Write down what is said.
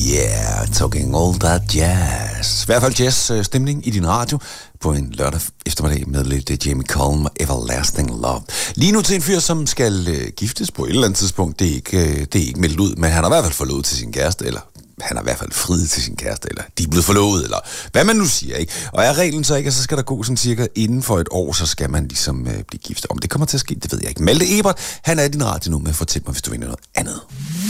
Yeah, talking all that jazz. I hvert fald jazz-stemning i din radio på en lørdag eftermiddag med lidt Jamie Cullum og Everlasting Love. Lige nu til en fyr, som skal giftes på et eller andet tidspunkt. Det er ikke meldt ud, men han har i hvert fald forlovet til sin kæreste, eller han har i hvert fald friet til sin kæreste, eller de er blevet forlovet, eller hvad man nu siger, ikke? Og er reglen så ikke, at så skal der gå sådan cirka inden for et år, så skal man ligesom blive gift. Om det kommer til at ske, det ved jeg ikke. Malte Ebert, han er i din radio nu med at fortælle mig, hvis du vinder noget andet.